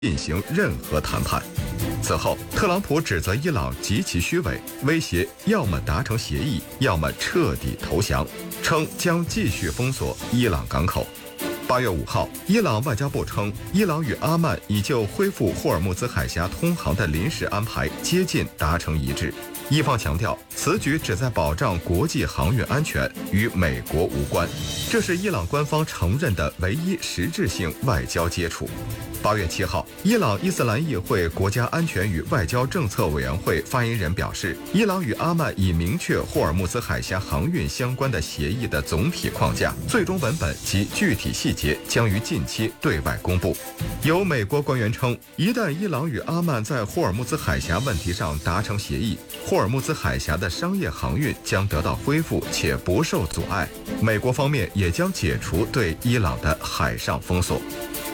进行任何谈判。此后，特朗普指责伊朗极其虚伪，威胁要么达成协议，要么彻底投降，称将继续封锁伊朗港口。8月5号，伊朗外交部称，伊朗与阿曼已就恢复霍尔木兹海峡通航的临时安排接近达成一致。伊方强调，此举旨在保障国际航运安全，与美国无关。这是伊朗官方承认的唯一实质性外交接触。8月7号，伊朗伊斯兰议会国家安全与外交政策委员会发言人表示，伊朗与阿曼已明确霍尔木兹海峡航运相关的协议的总体框架，最终文本及具体细节将于近期对外公布。有美国官员称，一旦伊朗与阿曼在霍尔木兹海峡问题上达成协议，霍尔木兹海峡的商业航运将得到恢复且不受阻碍，美国方面也将解除对伊朗的海上封锁。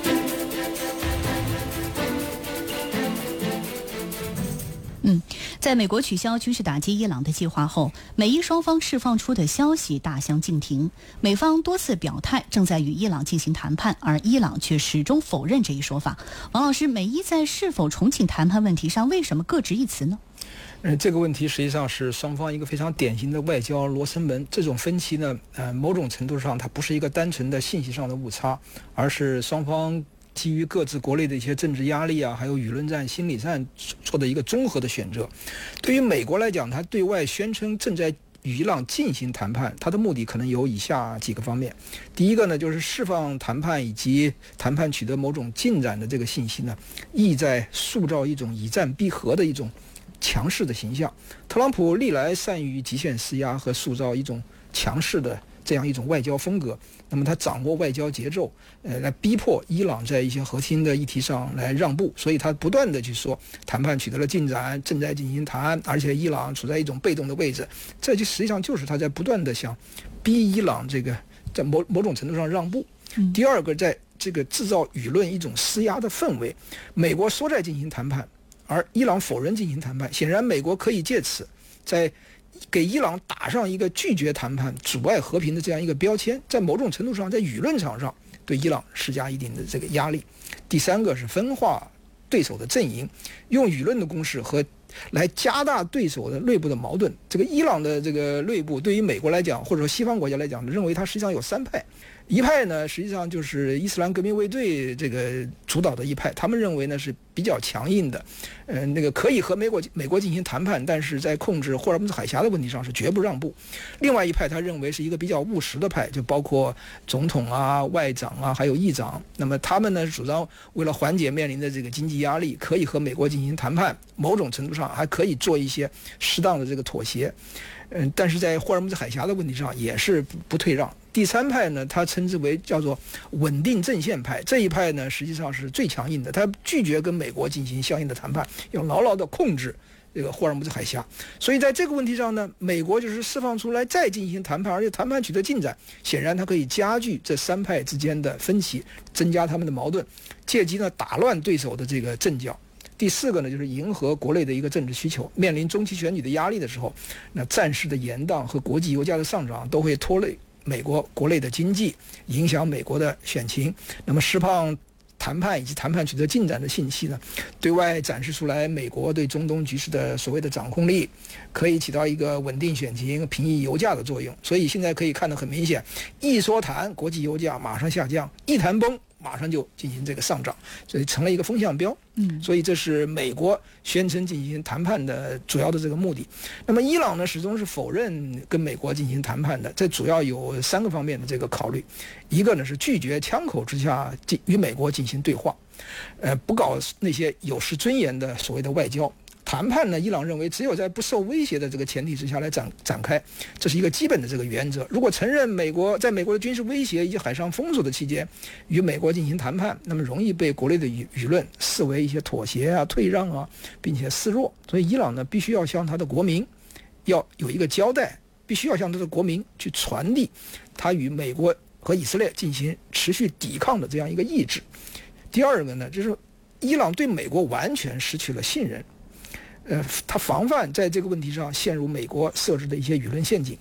在美国取消军事打击伊朗的计划后，美伊双方释放出的消息大相径庭。美方多次表态正在与伊朗进行谈判，而伊朗却始终否认这一说法。王老师，美伊在是否重启谈判问题上，为什么各执一词呢？ 这个问题实际上是双方一个非常典型的外交罗生门。这种分歧呢，某种程度上它不是一个单纯的信息上的误差，而是双方基于各自国内的一些政治压力啊，还有舆论战、心理战做的一个综合的选择。对于美国来讲，它对外宣称正在与伊朗进行谈判，它的目的可能有以下几个方面。第一个呢，就是释放谈判以及谈判取得某种进展的这个信息呢，意在塑造一种以战逼和的一种强势的形象。特朗普历来善于极限施压和塑造一种强势的这样一种外交风格，那么他掌握外交节奏，来逼迫伊朗在一些核心的议题上来让步，所以他不断的去说谈判取得了进展，正在进行谈，而且伊朗处在一种被动的位置，这就实际上就是他在不断的想逼伊朗这个在某种程度上让步。第二个，在这个制造舆论一种施压的氛围，美国说在进行谈判，而伊朗否认进行谈判，显然美国可以借此在给伊朗打上一个拒绝谈判、阻碍和平的这样一个标签，在某种程度上，在舆论场上对伊朗施加一定的这个压力。第三个是分化对手的阵营，用舆论的攻势和来加大对手的内部的矛盾。这个伊朗的这个内部对于美国来讲，或者说西方国家来讲，认为它实际上有三派。一派呢，实际上就是伊斯兰革命卫队这个主导的一派，他们认为呢是比较强硬的，那个可以和美国进行谈判，但是在控制霍尔木兹海峡的问题上是绝不让步。另外一派他认为是一个比较务实的派，就包括总统啊、外长啊，还有议长。那么他们呢主张为了缓解面临的这个经济压力，可以和美国进行谈判，某种程度上还可以做一些适当的这个妥协。但是在霍尔木兹海峡的问题上也是不退让。第三派呢，他称之为叫做稳定阵线派，这一派呢实际上是最强硬的，他拒绝跟美国进行相应的谈判，要牢牢的控制这个霍尔木兹海峡。所以在这个问题上呢，美国就是释放出来再进行谈判，而且谈判取得进展，显然它可以加剧这三派之间的分歧，增加他们的矛盾，借机呢打乱对手的这个阵脚。第四个呢，就是迎合国内的一个政治需求，面临中期选举的压力的时候，那战事的延宕和国际油价的上涨都会拖累美国国内的经济，影响美国的选情。那么释放谈判以及谈判取得进展的信息呢，对外展示出来美国对中东局势的所谓的掌控力，可以起到一个稳定选情、平抑油价的作用。所以现在可以看得很明显，一说谈，国际油价马上下降；一谈崩，马上就进行这个上涨，所以成了一个风向标。所以这是美国宣称进行谈判的主要的这个目的。那么伊朗呢，始终是否认跟美国进行谈判的，这主要有三个方面的这个考虑。一个呢是拒绝枪口之下与美国进行对话，不搞那些有失尊严的所谓的外交。谈判呢，伊朗认为只有在不受威胁的这个前提之下来展开，这是一个基本的这个原则。如果承认在美国的军事威胁以及海上封锁的期间与美国进行谈判，那么容易被国内的舆论视为一些妥协啊、退让啊，并且示弱。所以伊朗呢，必须要向他的国民要有一个交代，必须要向他的国民去传递他与美国和以色列进行持续抵抗的这样一个意志。第二个呢，就是伊朗对美国完全失去了信任。他防范在这个问题上陷入美国设置的一些舆论陷阱，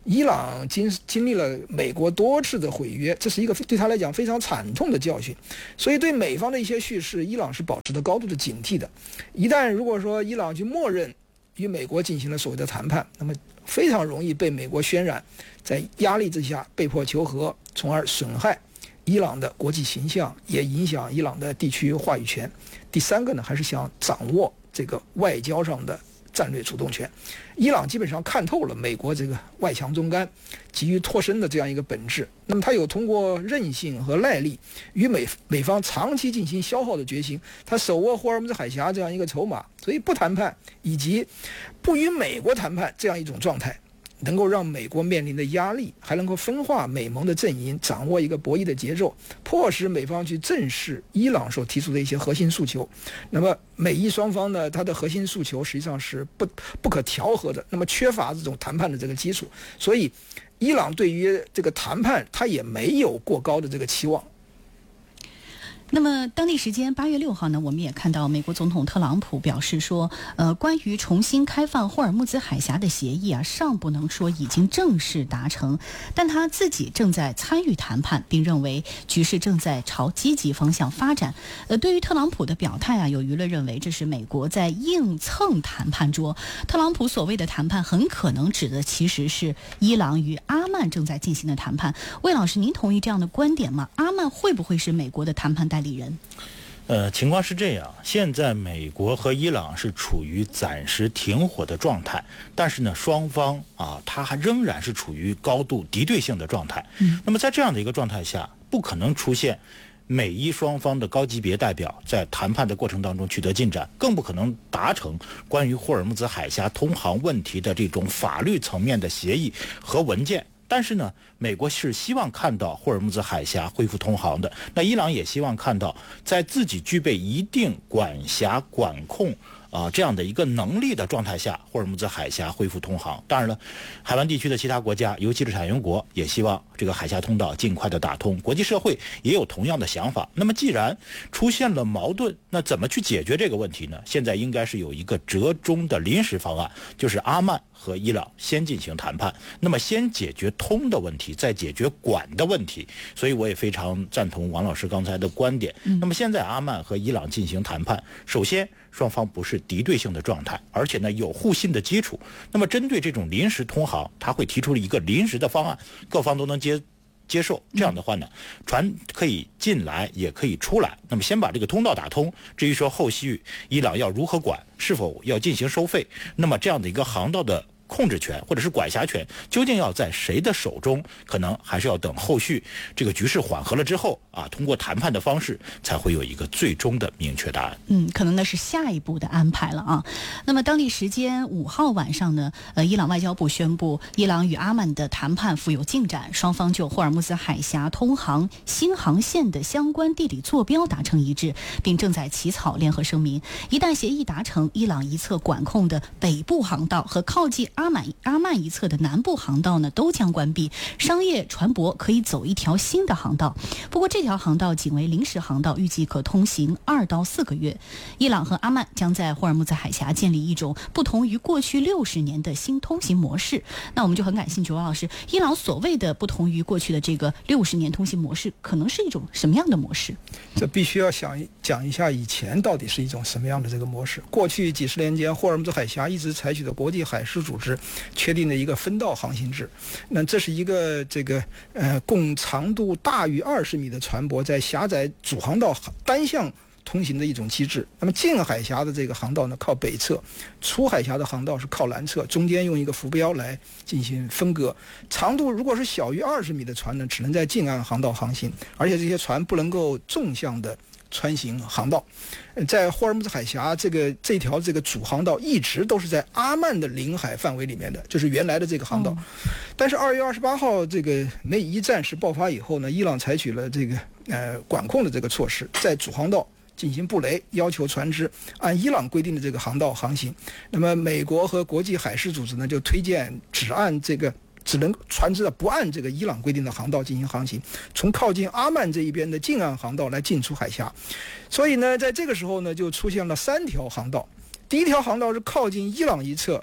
伊朗经历了美国多次的毁约，这是一个对他来讲非常惨痛的教训，所以对美方的一些叙事，伊朗是保持着高度的警惕的。一旦如果说伊朗去默认与美国进行了所谓的谈判，那么非常容易被美国渲染，在压力之下被迫求和，从而损害伊朗的国际形象，也影响伊朗的地区话语权。第三个呢，还是想掌握这个外交上的战略主动权。伊朗基本上看透了美国这个外强中干、急于脱身的这样一个本质，那么他有通过韧性和耐力与美方长期进行消耗的决心，他手握霍尔木兹海峡这样一个筹码，所以不谈判以及不与美国谈判这样一种状态，能够让美国面临的压力，还能够分化美盟的阵营，掌握一个博弈的节奏，迫使美方去正视伊朗所提出的一些核心诉求。那么美伊双方呢，它的核心诉求实际上是不可调和的，那么缺乏这种谈判的这个基础，所以伊朗对于这个谈判，它也没有过高的这个期望。 那么当地时间8月6号呢，我们也看到美国总统特朗普表示说，关于重新开放霍尔木兹海峡的协议啊，尚不能说已经正式达成，但他自己正在参与谈判，并认为局势正在朝积极方向发展。对于特朗普的表态啊，有舆论认为这是美国在硬蹭谈判桌。特朗普所谓的谈判，很可能指的其实是伊朗与阿曼正在进行的谈判。魏老师，您同意这样的观点吗？阿曼会不会是美国的谈判代理人？ 情况是这样，现在美国和伊朗是处于暂时停火的状态，但是呢，双方它还仍然是处于高度敌对性的状态。那么在这样的一个状态下，不可能出现美伊双方的高级别代表在谈判的过程当中取得进展，更不可能达成关于霍尔木兹海峡通航问题的这种法律层面的协议和文件。但是呢，美国是希望看到霍尔木兹海峡恢复通航的，那伊朗也希望看到在自己具备一定管辖管控这样的一个能力的状态下，霍尔木兹海峡恢复通航。当然了，海湾地区的其他国家，尤其是产油国，也希望这个海峡通道尽快的打通。国际社会也有同样的想法。那么既然出现了矛盾，那怎么去解决这个问题呢？现在应该是有一个折中的临时方案，就是阿曼和伊朗先进行谈判，那么先解决通的问题，再解决管的问题。所以我也非常赞同王老师刚才的观点。那么现在阿曼和伊朗进行谈判，首先双方不是敌对性的状态，而且呢有互信的基础。那么针对这种临时通航，他会提出一个临时的方案，各方都能接受。这样的话呢，船可以进来也可以出来。那么先把这个通道打通，至于说后续伊朗要如何管，是否要进行收费，那么这样的一个航道的控制权或者是管辖权究竟要在谁的手中，可能还是要等后续这个局势缓和了之后通过谈判的方式才会有一个最终的明确答案。 可能那是下一步的安排了啊。那么当地时间5号晚上呢，伊朗外交部宣布，伊朗与阿曼的谈判富有进展，双方就霍尔木兹海峡通航新航线的相关地理坐标达成一致，并正在起草联合声明。一旦协议达成，伊朗一侧管控的北部航道和靠近阿曼一侧的南部航道呢都将关闭，商业船舶可以走一条新的航道。不过这条航道仅为临时航道，预计可通行2到4个月。伊朗和阿曼将在霍尔木兹海峡建立一种不同于过去60年的新通行模式。那我们就很感兴趣，王老师，伊朗所谓的不同于过去的这个60年通行模式，可能是一种什么样的模式？ 这必须要讲一下以前到底是一种什么样的这个模式。过去几十年间，霍尔木兹海峡一直采取的国际海事组织确定的一个分道航行制。那这是一个供长度大于20米的船舶在狭窄主航道单向通行的一种机制。那么进海峡的这个航道呢靠北侧，出海峡的航道是靠南侧，中间用一个浮标来进行分割。长度如果是小于20米的船呢，只能在近岸航道航行，而且这些船不能够纵向的穿行航道。在霍尔木兹海峡这条主航道一直都是在阿曼的领海范围里面的，就是原来的这个航道。但是2月28号这个美伊战事爆发以后呢，伊朗采取了管控的这个措施，在主航道进行布雷，要求船只按伊朗规定的这个航道航行。那么美国和国际海事组织呢就推荐只能船只不按这个伊朗规定的航道进行航行，从靠近阿曼这一边的近岸航道来进出海峡。所以呢，在这个时候呢，就出现了3条航道。第一条航道是靠近伊朗一侧，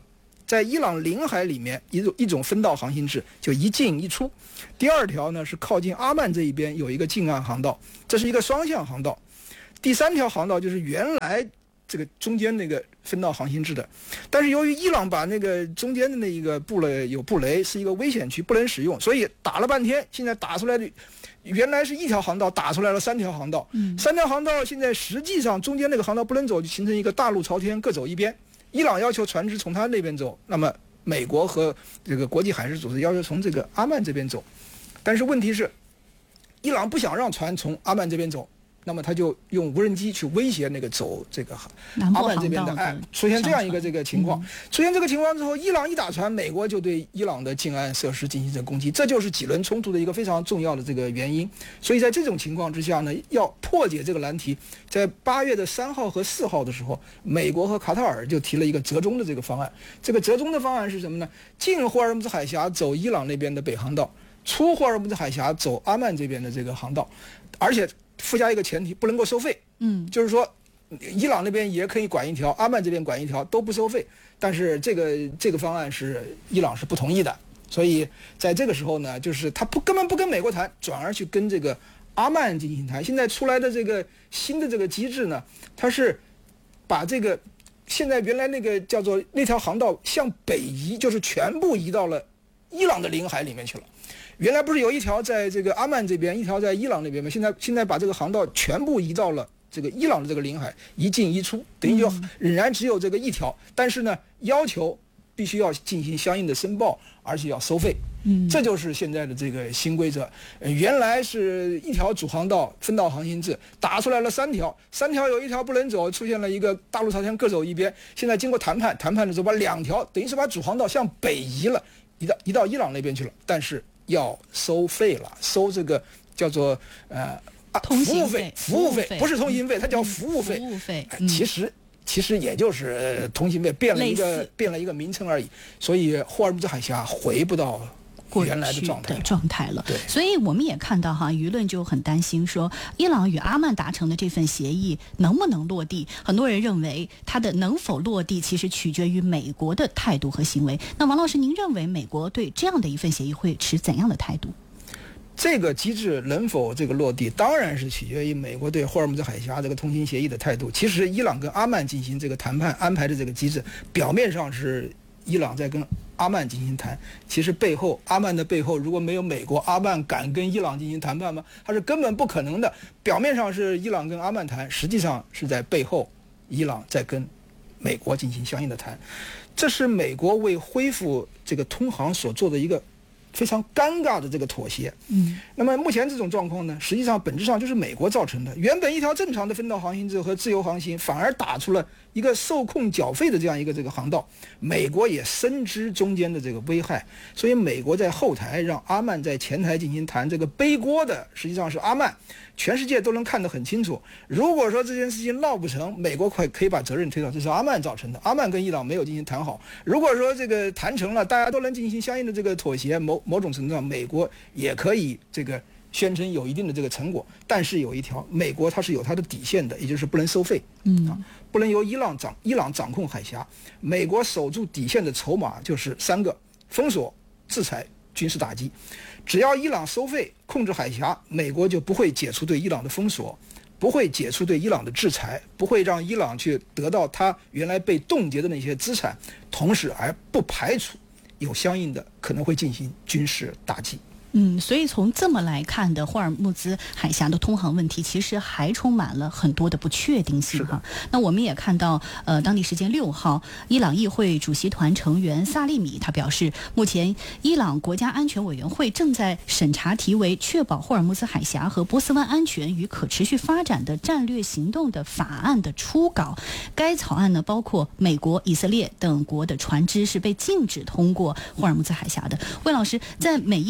在伊朗领海里面一种分道航行制，就一进一出。第二条呢是靠近阿曼这一边有一个近岸航道，这是一个双向航道。第三条航道就是原来这个中间那个分道航行制的，但是由于伊朗把那个中间的那一个有布雷，是一个危险区，不能使用，所以打了半天，现在打出来的原来是一条航道，打出来了3条航道。3条航道现在实际上中间那个航道不能走，就形成一个大陆朝天，各走一边。伊朗要求船只从他那边走，那么美国和这个国际海事组织要求从这个阿曼这边走，但是问题是，伊朗不想让船从阿曼这边走，那么他就用无人机去威胁那个走这个阿曼这边的，出现这样一个这个情况。出现这个情况之后，伊朗一打船，美国就对伊朗的近岸设施进行这攻击，这就是几轮冲突的一个非常重要的这个原因。所以在这种情况之下呢，要破解这个难题，在8月3号和4号的时候，美国和卡塔尔就提了一个折中的这个方案。这个折中的方案是什么呢？进霍尔木兹海峡走伊朗那边的北航道，出霍尔木兹海峡走阿曼这边的这个航道，而且附加一个前提，不能够收费。就是说伊朗那边也可以管一条，阿曼这边管一条，都不收费。但是这个方案是伊朗是不同意的，所以在这个时候呢，就是他根本不跟美国谈，转而去跟这个阿曼进行谈。现在出来的这个新的这个机制呢，它是把这个现在原来那个叫做那条航道向北移，就是全部移到了伊朗的领海里面去了。原来不是有一条在这个阿曼这边，一条在伊朗那边吗？现在把这个航道全部移到了这个伊朗的这个领海，一进一出，等于就仍然只有这个一条，但是呢，要求必须要进行相应的申报，而且要收费。这就是现在的这个新规则。原来是一条主航道分道航行制，打出来了3条，3条有一条不能走，出现了一个大陆朝天各走一边。现在经过谈判的时候，把2条等于是把主航道向北移了，移到伊朗那边去了，但是要收费了，收这个叫做服务费，不是通行费，它叫服务费。其实也就是通行费变了一个名称而已。所以霍尔木兹海峡回不到原来的状态了。对， 所以我们也看到舆论就很担心说，伊朗与阿曼达成的这份协议能不能落地？很多人认为它的能否落地，其实取决于美国的态度和行为。那王老师，您认为美国对这样的一份协议会持怎样的态度？ 这个机制能否这个落地，当然是取决于美国对霍尔木兹海峡这个通行协议的态度。其实伊朗跟阿曼进行这个谈判安排的这个机制，表面上是伊朗在跟阿曼进行谈，其实阿曼的背后如果没有美国，阿曼敢跟伊朗进行谈判吗？它是根本不可能的。表面上是伊朗跟阿曼谈，实际上是在背后伊朗在跟美国进行相应的谈。这是美国为恢复这个通航所做的一个非常尴尬的这个妥协。那么目前这种状况呢，实际上本质上就是美国造成的。原本一条正常的分道航行制和自由航行，反而打出了一个受控缴费的这样一个这个航道。美国也深知中间的这个危害，所以美国在后台让阿曼在前台进行谈，这个背锅的实际上是阿曼。全世界都能看得很清楚，如果说这件事情闹不成，美国可以把责任推到这是阿曼造成的，阿曼跟伊朗没有进行谈好。如果说这个谈成了，大家都能进行相应的这个妥协，某种程度上美国也可以这个宣称有一定的这个成果。但是有一条，美国它是有它的底线的，也就是不能收费，不能由伊朗掌控海峡。美国守住底线的筹码就是3个：封锁、制裁、军事打击。只要伊朗收费控制海峡，美国就不会解除对伊朗的封锁，不会解除对伊朗的制裁，不会让伊朗去得到他原来被冻结的那些资产，同时而不排除有相应的可能会进行军事打击。 所以从这么来看的霍尔木兹海峡的通航问题，其实还充满了很多的不确定性哈。那我们也看到，当地时间6号，伊朗议会主席团成员萨利米他表示，目前伊朗国家安全委员会正在审查题为《确保霍尔木兹海峡和波斯湾安全与可持续发展的战略行动》的法案的初稿。该草案呢，包括美国、以色列等国的船只是被禁止通过霍尔木兹海峡的。魏老师，在美伊这个集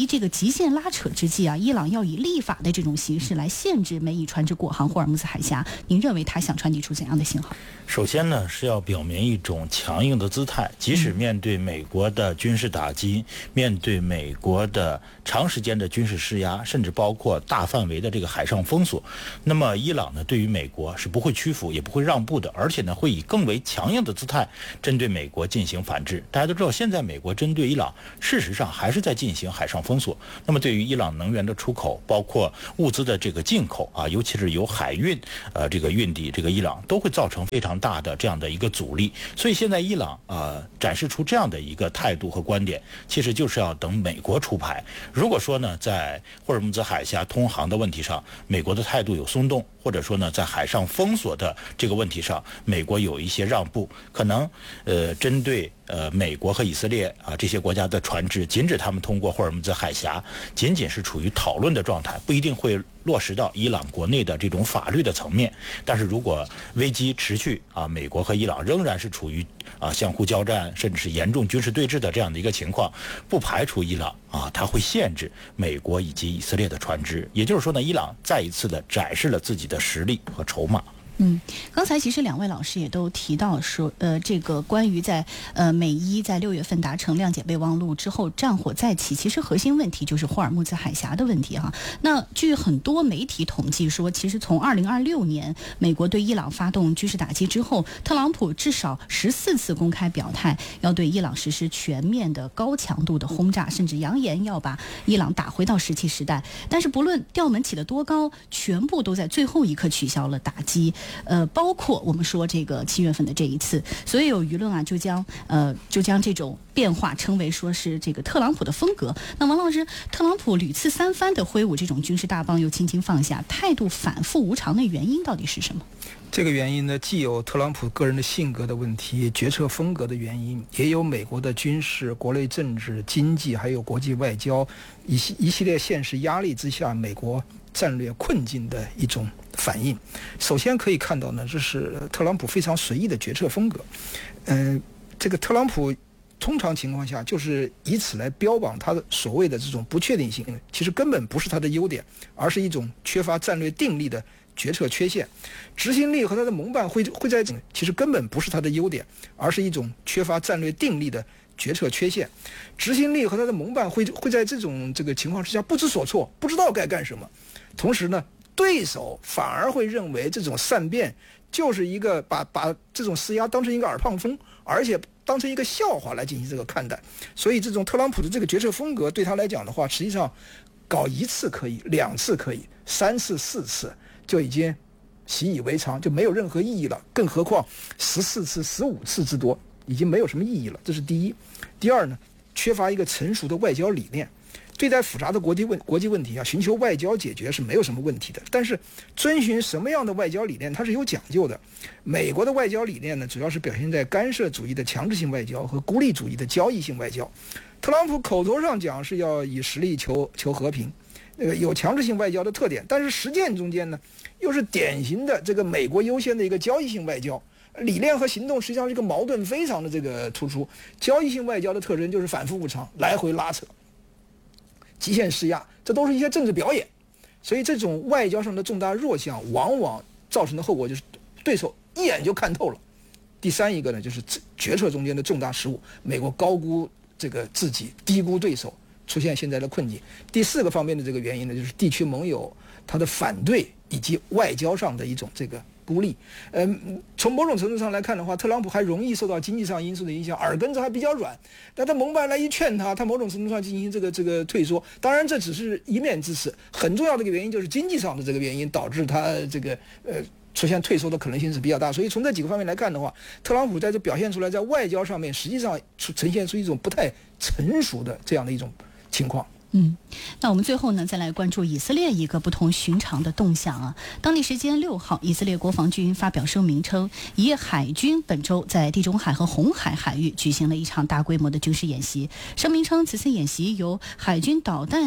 极限拉扯之际啊，伊朗要以立法的这种形式来限制美以船只过航霍尔木兹海峡，您认为他想传递出怎样的信号？ 首先呢，是要表明一种强硬的姿态，即使面对美国的军事打击，面对美国的长时间的军事施压，甚至包括大范围的这个海上封锁，那么伊朗呢，对于美国是不会屈服，也不会让步的，而且呢，会以更为强硬的姿态针对美国进行反制。大家都知道，现在美国针对伊朗，事实上还是在进行海上封锁。那么对于伊朗能源的出口，包括物资的这个进口啊，尤其是由海运这个运抵这个伊朗，都会造成非常大的这样的一个阻力。所以现在伊朗展示出这样的一个态度和观点，其实就是要等美国出牌。如果说呢，在霍尔木兹海峡通航的问题上，美国的态度有松动，或者说呢，在海上封锁的这个问题上，美国有一些让步，可能针对美国和以色列这些国家的船只禁止他们通过霍尔木兹海峡，仅仅是处于讨论的状态，不一定会落实到伊朗国内的这种法律的层面。但是如果危机持续美国和伊朗仍然是处于相互交战，甚至是严重军事对峙的这样的一个情况，不排除伊朗它会限制美国以及以色列的船只。也就是说呢，伊朗再一次的展示了自己的实力和筹码。 刚才其实两位老师也都提到说，这个关于在美伊在6月份达成谅解备忘录之后战火再起，其实核心问题就是霍尔木兹海峡的问题哈。那据很多媒体统计说，其实从2026年美国对伊朗发动军事打击之后，特朗普至少14次公开表态要对伊朗实施全面的高强度的轰炸，甚至扬言要把伊朗打回到石器时代。但是不论调门起得多高，全部都在最后一刻取消了打击。包括我们说这个7月份的这一次，所以有舆论就将这种变化称为说是这个特朗普的风格。那王老师，特朗普屡次三番的挥舞这种军事大棒又轻轻放下，态度反复无常的原因到底是什么？ 这个原因呢，既有特朗普个人的性格的问题、决策风格的原因，也有美国的军事、国内政治、经济还有国际外交一系列现实压力之下，美国战略困境的一种反应。首先可以看到呢，这是特朗普非常随意的决策风格。这个特朗普通常情况下就是以此来标榜他的所谓的这种不确定性，其实根本不是他的优点，而是一种缺乏战略定力的决策缺陷。执行力和他的盟伴会在其实根本不是他的优点，而是一种缺乏战略定力的决策缺陷。执行力和他的盟伴会在这个情况之下不知所措，不知道该干什么。同时呢，对手反而会认为这种善变就是一个把这种施压当成一个耳旁风，而且当成一个笑话来进行这个看待。所以这种特朗普的这个决策风格对他来讲的话，实际上搞1次可以，2次可以，3次4次就已经习以为常，就没有任何意义了。更何况14次15次之多已经没有什么意义了，这是第一。第二呢，缺乏一个成熟的外交理念。对待复杂的国际问题寻求外交解决是没有什么问题的，但是遵循什么样的外交理念它是有讲究的。美国的外交理念呢，主要是表现在干涉主义的强制性外交和孤立主义的交易性外交。特朗普口头上讲是要以实力求和平，有强制性外交的特点，但是实践中间呢，又是典型的这个美国优先的一个交易性外交。理念和行动实际上这个矛盾非常的这个突出。交易性外交的特征就是反复无常，来回拉扯，极限施压，这都是一些政治表演。所以这种外交上的重大弱项，往往造成的后果就是对手一眼就看透了。第三一个呢，就是决策中间的重大失误，美国高估这个自己，低估对手，出现现在的困境。第4个方面的这个原因呢，就是地区盟友他的反对以及外交上的一种这个孤立。从某种程度上来看的话，特朗普还容易受到经济上因素的影响，耳根子还比较软。但他盟伴来一劝他某种程度上进行这个退缩。当然这只是一面之词，很重要的一个原因就是经济上的这个原因导致他这个出现退缩的可能性是比较大。所以从这几个方面来看的话，特朗普在这表现出来，在外交上面实际上呈现出一种不太成熟的这样的一种情况。 那我们最后呢，再来关注以色列一个不同寻常的动向啊。当地时间6号，以色列国防军发表声明称，以海军本周在地中海和红海海域举行了一场大规模的军事演习。声明称，此次演习由海军导弹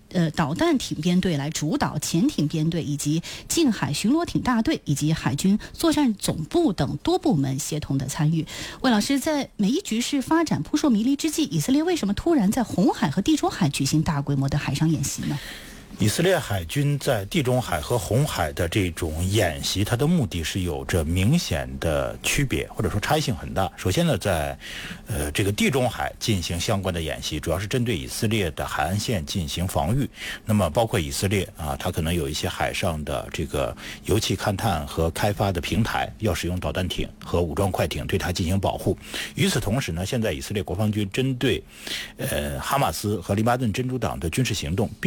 导弹艇编队来主导潜艇编队以及近海巡逻艇大队以及海军作战总部等多部门协同的参与。魏老师，在美伊局势发展扑朔迷离之际，以色列为什么突然在红海和地中海举行大规模的海上演习呢？ 以色列海军在地中海和红海的这种演习，它的目的是有着明显的区别，或者说差异性很大。首先呢，在这个地中海进行相关的演习，主要是针对以色列的海岸线进行防御。那么包括以色列啊，它可能有一些海上的这个油气勘探和开发的平台，要使用导弹艇和武装快艇对它进行保护。与此同时呢，现在以色列国防军针对哈马斯和黎巴嫩真主党的军事行动